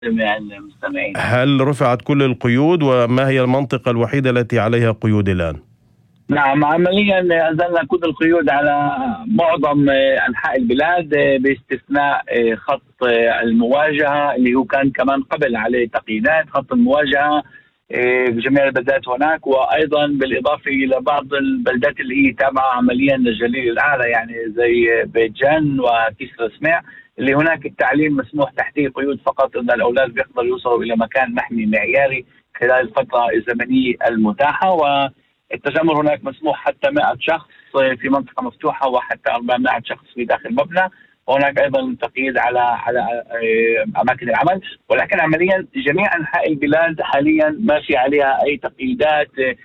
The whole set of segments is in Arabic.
جميع المستمعين. هل رفعت كل القيود، وما هي المنطقة الوحيدة التي عليها قيود الآن؟ نعم، عمليا أنزلنا كل القيود على معظم أنحاء البلاد باستثناء خط المواجهة اللي هو كان كمان قبل عليه تقييدات. خط المواجهة بجميع البلدات هناك، وأيضا بالإضافة إلى بعض البلدات اللي هي تابعة عمليا للجليل الأعلى، يعني زي بيت جن وكسرى سميع، اللي هناك التعليم مسموح تحته قيود فقط أن الأولاد بيقدروا يوصلوا إلى مكان محمي معياري خلال الفترة الزمنية المتاحة. التجمهر هناك مسموح حتى 100 شخص في منطقة مفتوحة، وحتى 400 شخص في داخل مبنى. وهناك أيضا تقييد على أماكن العمل، ولكن عمليا جميع أنحاء البلاد حاليا ما في عليها أي تقييدات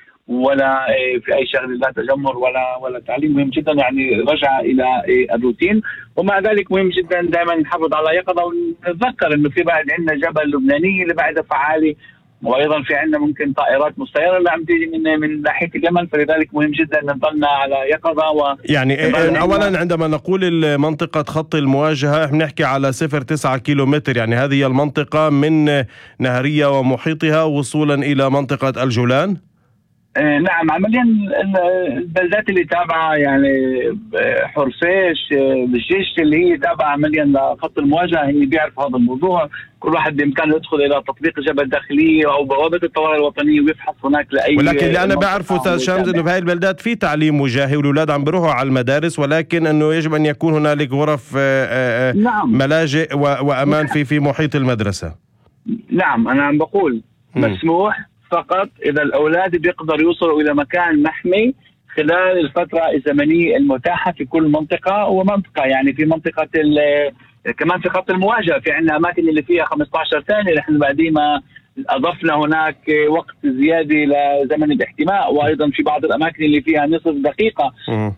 ولا في أي شغل، لا تجمهر ولا تعليم. مهم جدا يعني رجع إلى الروتين، ومع ذلك مهم جدا دائما نحافظ على يقظة، ونتذكر إنه في بعد عندنا جبل لبناني اللي بعدها فعالي، وايضا في عندنا ممكن طائرات مسيره اللي عم تيجي من ناحيه اليمن. فلذلك مهم جدا نضلنا على يقظه. يعني اولا عندما نقول منطقه خط المواجهه بنحكي على 0.9 كيلومتر، يعني هذه هي المنطقه من نهريه ومحيطها وصولا الى منطقه الجولان. نعم، عمليا البلدات اللي تابعه يعني حرفيش، الجيش اللي هي تابعه عمليا لخط المواجهه هن بيعرفوا هذا الموضوع. كل واحد بامكانه يدخل الى تطبيق الجبهه الداخليه او بوابه الطوارئ الوطنيه ويفحص هناك لاي. ولكن اللي انا بعرفه استاذ شمس انه بهاي البلدات في تعليم وجاهي والاولاد عم بيروحوا على المدارس، ولكن انه يجب ان يكون هنالك غرف نعم. ملاجئ وامان في محيط المدرسه. نعم، انا عم بقول مسموح فقط إذا الأولاد بيقدروا يوصلوا إلى مكان محمي خلال الفترة الزمنية المتاحة في كل منطقة ومنطقة. يعني في منطقة كمان في خط المواجهة في عندنا أماكن اللي فيها 15 ثانية، نحن بعدين ما أضفنا هناك وقت زيادة لزمن الاحتماء، وأيضا في بعض الأماكن اللي فيها نصف دقيقة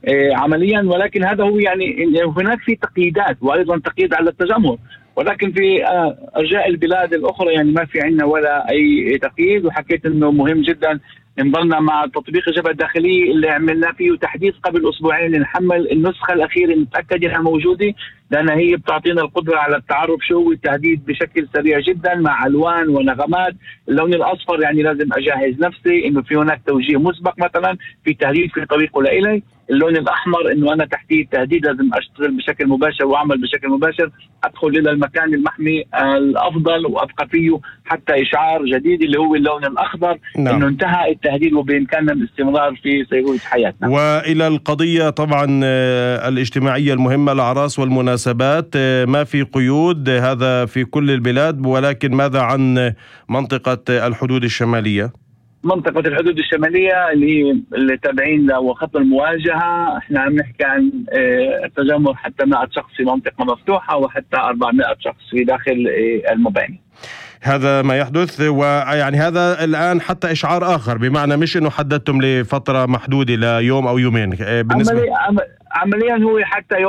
عمليا. ولكن هذا هو يعني هناك في تقييدات، وأيضا تقييد على التجمهر، ولكن في أرجاء البلاد الأخرى يعني ما في عندنا ولا أي تقييد. وحكيت إنه مهم جدا نضلنا مع تطبيق الجبهة الداخلية اللي عملنا فيه تحديث قبل أسبوعين، نحمل النسخة الأخيرة نتأكد إنها موجودة، لأن هي بتعطينا القدرة على التعرف شو هو التهديد بشكل سريع جدا مع ألوان ونغمات. اللون الأصفر يعني لازم أجهز نفسي إنه في هناك توجيه مسبق، مثلا في تهديد في طريقه لإلي. اللون الأحمر إنه أنا تحتيه التهديد، لازم أشتغل بشكل مباشر وأعمل بشكل مباشر، أدخل إلى المكان المحمي الأفضل وأبقى فيه حتى إشعار جديد اللي هو اللون الأخضر. نعم. إنه انتهى التهديد وبإمكاننا الاستمرار في سيرورة حياتنا. وإلى القضية طبعا الاجتماعية المهمة، الأعراس والمناسبات، ما في قيود، هذا في كل البلاد، ولكن ماذا عن منطقة الحدود الشمالية؟ منطقة الحدود الشمالية اللي تابعين وخط المواجهة، احنا عم نحكي عن التجمهر حتى 100 شخص في منطقة مفتوحة، وحتى 400 شخص في داخل المباني. هذا ما يحدث، ويعني هذا الآن حتى إشعار آخر، بمعنى مش إنه حددتم لفترة محدودة ليوم أو يومين بالنسبة عمليا هو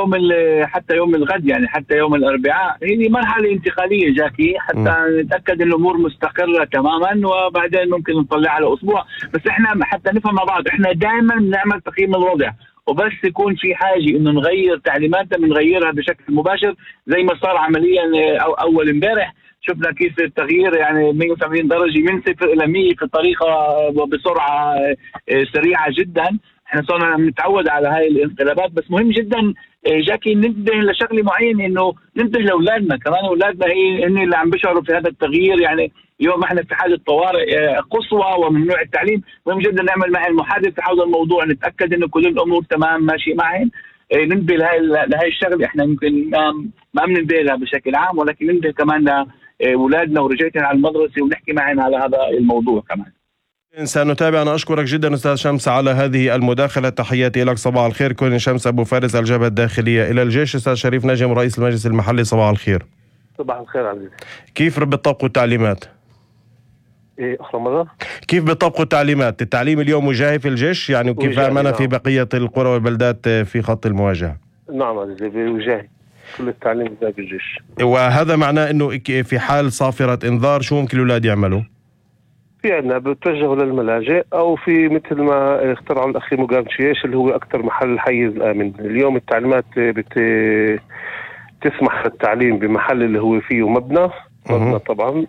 حتى يوم الغد، يعني حتى يوم الأربعاء هي مرحلة انتقالية جاكي، حتى نتأكد إن الأمور مستقرة تماما، وبعدين ممكن نطلع على أسبوع. بس إحنا حتى نفهم مع بعض، إحنا دائما نعمل تقييم الوضع، وبس يكون في حاجة إنه نغير تعليماتنا بنغيرها بشكل مباشر، زي ما صار عمليا أول امبارح. شفنا كيف التغيير يعني 180 درجة من 0 إلى 100 في طريقة وبسرعة سريعة جدا. احنا صرنا نتعود على هاي الانقلابات، بس مهم جدا جاكي ننتبه لشغله معينه، انه ننتبه لاولادنا كمان. اولادنا هن اللي عم بيشعروا في هذا التغيير. يعني اليوم احنا في حاله طوارئ قصوى وممنوع التعليم، مهم جدا نعمل معهم محادثه حول الموضوع، نتاكد انه كل الامور تمام ماشي معهم. ننتبه لهي الشغله، احنا يمكن ما بننتبه لها بشكل عام، ولكن ننتبه كمان لاولادنا ورجعتنا على المدرسه ونحكي معهم على هذا الموضوع كمان. سنتابع. أنا أشكرك جدا أستاذ شمس على هذه المداخلة، تحياتي لك، صباح الخير. كون شمس أبو فارس، الجبهة الداخلية إلى الجيش. أستاذ شريف نجم، رئيس المجلس المحلي، صباح الخير. صباح الخير عزيزي. كيف بتطبقوا التعليمات؟ أخرى مرة؟ كيف بتطبقوا التعليمات؟ التعليم اليوم وجاهي في الجيش يعني، وكيف أمانة في بقية القرى والبلدات في خط المواجهة؟ نعم عزيزي، وجاهي كل التعليم وجاهي في الجيش. وهذا معناه أنه في حال صافرة إنذار شو ممكن الأولاد يعملوا؟ في عندنا بتوجهوا للملاجئ، او في مثل ما اخترعوا الاخي مقام شيش اللي هو اكثر محل حيز امن. اليوم التعليمات تسمح بالتعليم بمحل اللي هو فيه مبنى، مبنى طبعا